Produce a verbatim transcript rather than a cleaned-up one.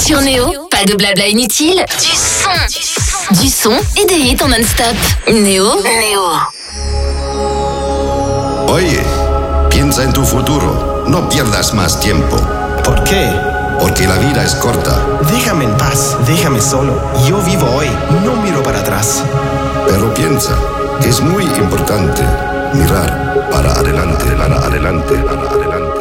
Sur Néo, pas de blabla inutile, du son, du son et des hits en non-stop. Néo, Néo. Oye, piensa en tu futuro, no pierdas más tiempo. ¿Por qué? Porque la vida es corta. Déjame en paz, déjame solo. Yo vivo hoy, no miro para atrás. Pero piensa que es muy importante mirar para adelante, para adelante, para adelante.